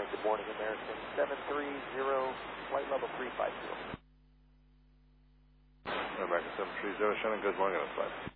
Shannon, good morning, American 730, flight level 350. American 730, Shannon, good morning, on flight.